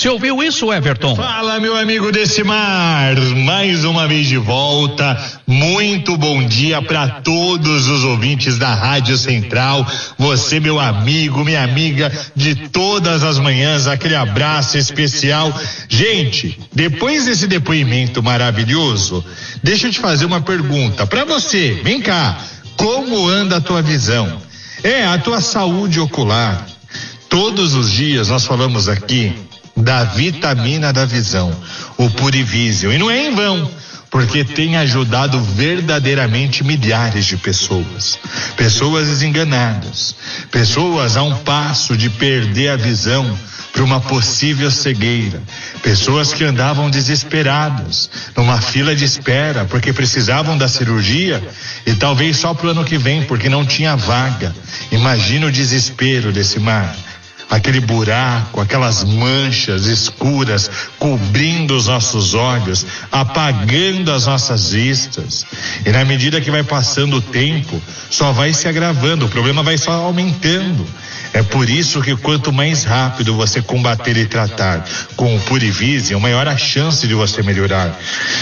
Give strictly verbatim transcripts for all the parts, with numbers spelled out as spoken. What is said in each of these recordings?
Você ouviu isso, Everton? Fala, meu amigo Decimar, mais uma vez de volta. Muito bom dia para todos os ouvintes da Rádio Central. Você, meu amigo, minha amiga de todas as manhãs, aquele abraço especial. Gente, depois desse depoimento maravilhoso, deixa eu te fazer uma pergunta para você. Vem cá, como anda a tua visão? É, a tua saúde ocular. Todos os dias nós falamos aqui da vitamina da visão, o Purivision, e não é em vão, porque tem ajudado verdadeiramente milhares de pessoas, pessoas desenganadas, pessoas a um passo de perder a visão para uma possível cegueira, pessoas que andavam desesperadas numa fila de espera porque precisavam da cirurgia e talvez só para o ano que vem porque não tinha vaga. Imagina o desespero desse mar. Aquele buraco, aquelas manchas escuras cobrindo os nossos olhos, apagando as nossas vistas. E na medida que vai passando o tempo, só vai se agravando, o problema vai só aumentando. É por isso que quanto mais rápido você combater e tratar com o Purivision, maior a chance de você melhorar.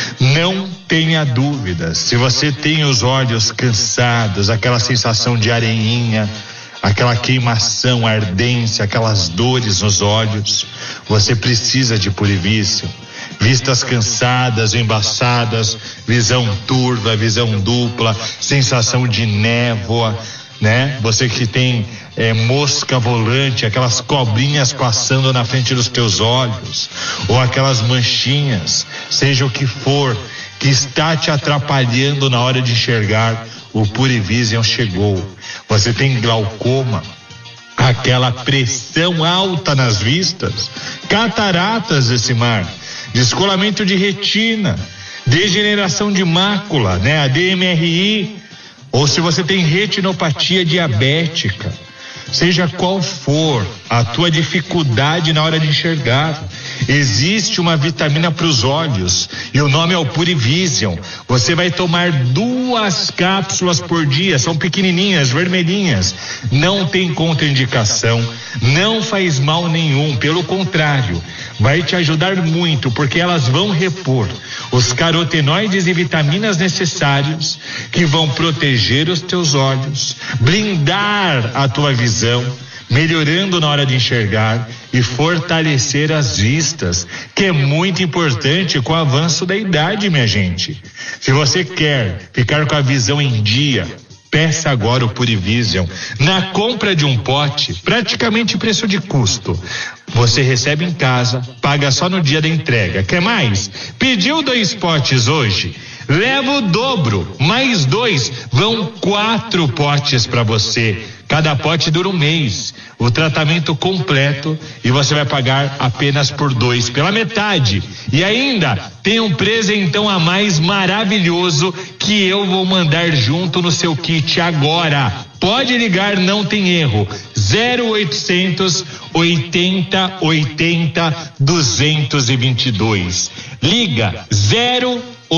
Não tenha dúvidas, se você tem os olhos cansados, aquela sensação de areinha, aquela queimação, ardência, aquelas dores nos olhos, você precisa de Purivision. Vistas cansadas, embaçadas, visão turva, visão dupla, sensação de névoa, né? Você que tem é, mosca volante, aquelas cobrinhas passando na frente dos teus olhos, ou aquelas manchinhas, seja o que for, que está te atrapalhando na hora de enxergar, o Purivision chegou. Você tem glaucoma, aquela pressão alta nas vistas, cataratas desse mar, descolamento de retina, degeneração de mácula, né? A D M R I, ou se você tem retinopatia diabética, seja qual for a tua dificuldade na hora de enxergar, existe uma vitamina para os olhos e o nome é o Purivision. Você vai tomar duas cápsulas por dia, são pequenininhas, vermelhinhas, não tem contraindicação, não faz mal nenhum, pelo contrário, vai te ajudar muito, porque elas vão repor os carotenoides e vitaminas necessários que vão proteger os teus olhos, blindar a tua visão, melhorando na hora de enxergar e fortalecer as vistas, que é muito importante com o avanço da idade, minha gente. Se você quer ficar com a visão em dia, peça agora o Purivision. Na compra de um pote, praticamente preço de custo, você recebe em casa, paga só no dia da entrega. Quer mais? Pediu dois potes hoje? Leva o dobro, mais dois, vão quatro potes para você. Cada pote dura um mês, o tratamento completo, e você vai pagar apenas por dois, pela metade. E ainda tem um presentão a mais maravilhoso que eu vou mandar junto no seu kit agora. Pode ligar, não tem erro. zero oitocentos oitenta oitenta duzentos e vinte e dois. Liga zero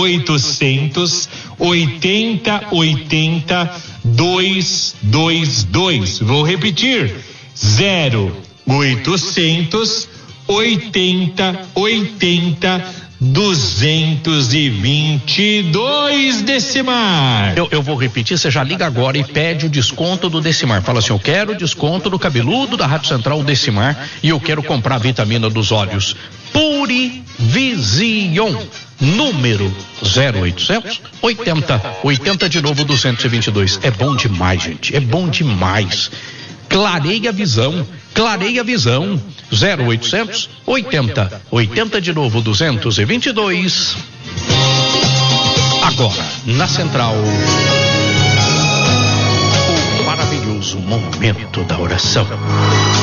oitocentos oitenta oitenta duzentos e vinte e dois. Vou repetir: zero oitocentos oitenta oitenta duzentos e vinte e dois, Decimar. Eu, eu vou repetir, você já liga agora e pede o desconto do Decimar. Fala assim: eu quero o desconto do cabeludo da Rádio Central Decimar e eu quero comprar a vitamina dos olhos. Purivision, número zero oitocentos oitenta oitenta de novo duzentos e vinte e dois. É bom demais, gente, é bom demais. Clareia a visão, clareia a visão. zero oitocentos oitenta oitenta de novo duzentos e vinte e dois. Agora, na Central, o maravilhoso momento da oração.